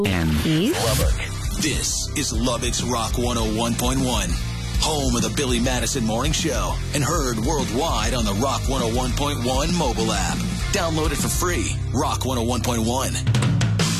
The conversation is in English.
And Lubbock. This is Lubbock's Rock 101.1, home of the Billy Madison Morning Show, and heard worldwide on the Rock 101.1 mobile app. Download it for free. Rock 101.1.